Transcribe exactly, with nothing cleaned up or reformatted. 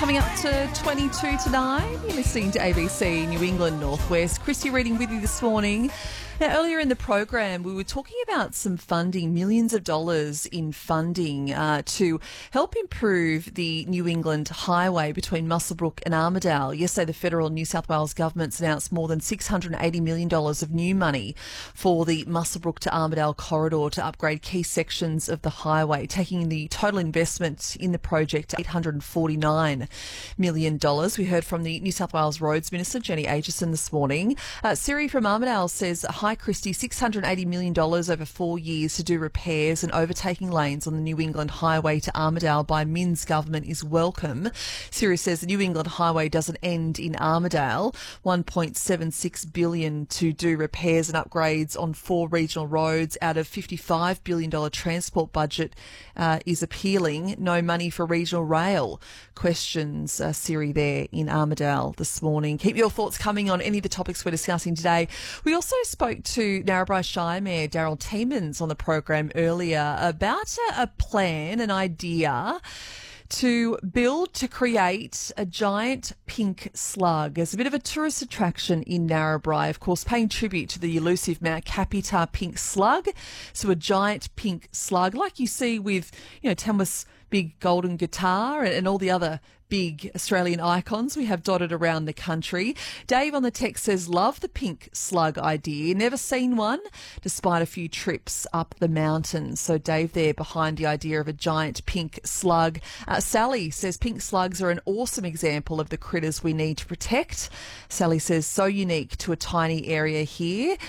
Coming up to twenty-two to nine, you're listening to A B C New England Northwest. Christy reading with you this morning. Now, earlier in the program, we were talking about some funding, millions of dollars in funding uh, to help improve the New England highway between Muswellbrook and Armidale. Yesterday, the federal New South Wales government's announced more than six hundred eighty million dollars of new money for the Muswellbrook to Armidale corridor to upgrade key sections of the highway, taking the total investment in the project to eight hundred forty-nine million dollars. We heard from the New South Wales Roads Minister, Jenny Aitchison, this morning. Uh, Siri from Armidale says, "Hi, Christy, six hundred eighty million dollars over four years to do repairs and overtaking lanes on the New England Highway to Armidale by Minns government is welcome." Siri says the New England Highway doesn't end in Armidale. one point seven six billion dollars to do repairs and upgrades on four regional roads out of fifty-five billion dollars transport budget uh, is appealing. No money for regional rail. Questions, uh, Siri there in Armidale this morning. Keep your thoughts coming on any of the topics we're discussing today. We also spoke to Narrabri Shire Mayor Daryl Tiemans on the program earlier about a, a plan, an idea to build, to create a giant pink slug as a bit of a tourist attraction in Narrabri, of course, paying tribute to the elusive Mount Capitar pink slug. So a giant pink slug, like you see with, you know, Tamworth's big golden guitar and, and all the other big Australian icons we have dotted around the country. Dave on the text says, love the pink slug idea. Never seen one, despite a few trips up the mountain. So Dave there behind the idea of a giant pink slug. Uh, Sally says, pink slugs are an awesome example of the critters we need to protect. Sally says, so unique to a tiny area here.